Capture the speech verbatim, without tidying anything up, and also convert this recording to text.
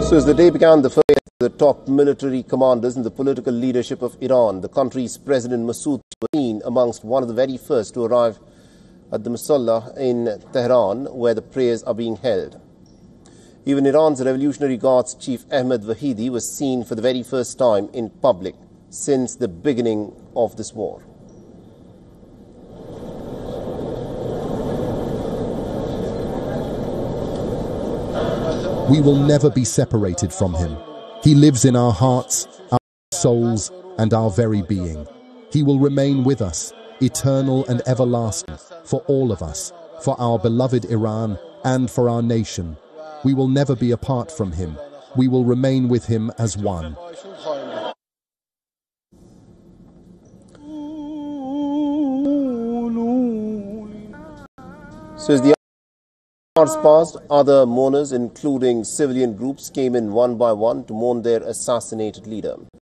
So as the day began, the first the top military commanders and the political leadership of Iran, the country's President Masoud was seen amongst one of the very first to arrive at the Musalla in Tehran, where the prayers are being held. Even Iran's Revolutionary Guards Chief Ahmed Vahidi was seen for the very first time in public since the beginning of this war. We will never be separated from him. He lives in our hearts, our souls, and our very being. He will remain with us, eternal and everlasting, for all of us, for our beloved Iran, and for our nation. We will never be apart from him. We will remain with him as one. So as the hours passed, other mourners, including civilian groups, came in one by one to mourn their assassinated leader.